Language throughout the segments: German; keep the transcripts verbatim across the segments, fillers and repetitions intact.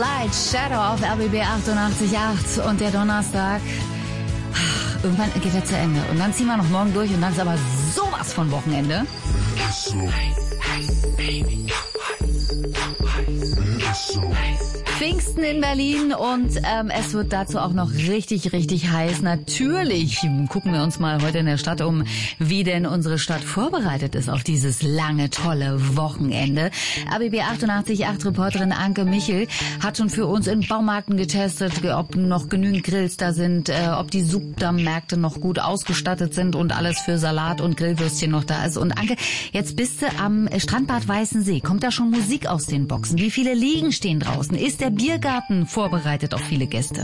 Light Shadow auf R B B achtundachtzig Komma acht und der Donnerstag, irgendwann geht er zu Ende. Und dann ziehen wir noch morgen durch und dann ist aber sowas von Wochenende. Pfingsten in Berlin und ähm, es wird dazu auch noch richtig, richtig heiß. Natürlich gucken wir uns mal heute in der Stadt um, wie denn unsere Stadt vorbereitet ist auf dieses lange, tolle Wochenende. R B B achtundachtzig Komma acht Reporterin Anke Michel hat schon für uns in Baumärkten getestet, ob noch genügend Grills da sind, äh, ob die Supermärkte noch gut ausgestattet sind und alles für Salat und Grillwürstchen noch da ist. Und Anke, jetzt bist du am Strandbad Weißensee. Kommt da schon Musik aus den Boxen? Wie viele Liegen stehen draußen? Ist der Biergarten vorbereitet auf viele Gäste?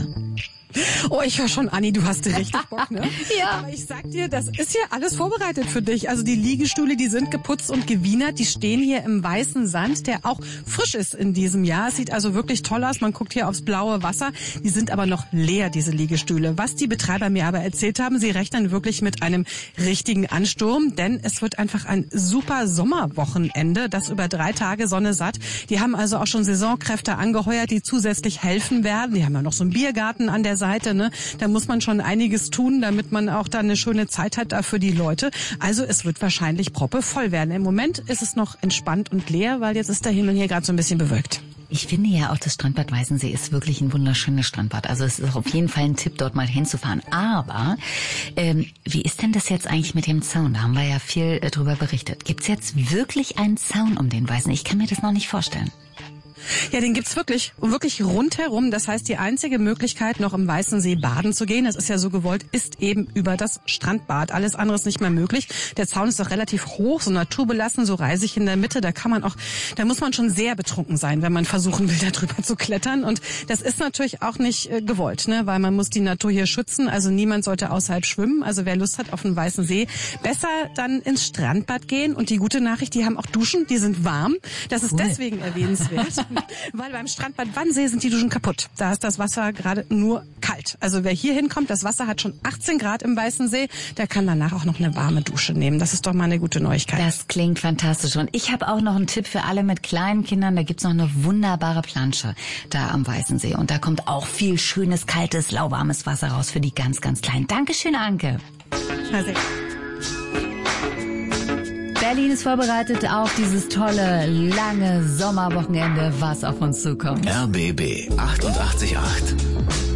Oh, ich höre schon, Anni, du hast richtig Bock, ne? Ja. Aber ich sag dir, das ist hier alles vorbereitet für dich. Also die Liegestühle, die sind geputzt und gewienert. Die stehen hier im weißen Sand, der auch frisch ist in diesem Jahr. Es sieht also wirklich toll aus. Man guckt hier aufs blaue Wasser. Die sind aber noch leer, diese Liegestühle. Was die Betreiber mir aber erzählt haben, sie rechnen wirklich mit einem richtigen Ansturm, denn es wird einfach ein super Sommerwochenende, das über drei Tage Sonne satt. Die haben also auch schon Saisonkräfte angeheuert, die zusätzlich helfen werden. Die haben ja noch so einen Biergarten an der Seite, ne? Da muss man schon einiges tun, damit man auch dann eine schöne Zeit hat da für die Leute. Also es wird wahrscheinlich proppevoll werden. Im Moment ist es noch entspannt und leer, weil jetzt ist der Himmel hier gerade so ein bisschen bewölkt. Ich finde ja auch, das Strandbad Weißensee ist wirklich ein wunderschönes Strandbad. Also es ist auf jeden Fall ein Tipp, dort mal hinzufahren. Aber ähm, wie ist denn das jetzt eigentlich mit dem Zaun? Da haben wir ja viel äh, drüber berichtet. Gibt's jetzt wirklich einen Zaun um den Weißen? Ich kann mir das noch nicht vorstellen. Ja, den gibt's wirklich, wirklich rundherum. Das heißt, die einzige Möglichkeit, noch im Weißen See baden zu gehen, das ist ja so gewollt, ist eben über das Strandbad. Alles andere ist nicht mehr möglich. Der Zaun ist auch relativ hoch, so naturbelassen, so reisig in der Mitte. Da kann man auch, da muss man schon sehr betrunken sein, wenn man versuchen will, da drüber zu klettern. Und das ist natürlich auch nicht äh, gewollt, ne, weil man muss die Natur hier schützen. Also niemand sollte außerhalb schwimmen. Also wer Lust hat auf den Weißen See, besser dann ins Strandbad gehen. Und die gute Nachricht, die haben auch Duschen, die sind warm. Das ist cool. Deswegen erwähnenswert. Weil beim Strandbad Wannsee sind die Duschen kaputt. Da ist das Wasser gerade nur kalt. Also wer hier hinkommt, das Wasser hat schon achtzehn Grad im Weißen See, der kann danach auch noch eine warme Dusche nehmen. Das ist doch mal eine gute Neuigkeit. Das klingt fantastisch. Und ich habe auch noch einen Tipp für alle mit kleinen Kindern. Da gibt's noch eine wunderbare Plansche da am Weißen See. Und da kommt auch viel schönes, kaltes, lauwarmes Wasser raus für die ganz, ganz Kleinen. Dankeschön, Anke. Also. Berlin ist vorbereitet auf dieses tolle, lange Sommerwochenende, was auf uns zukommt. R B B achtundachtzig Komma acht.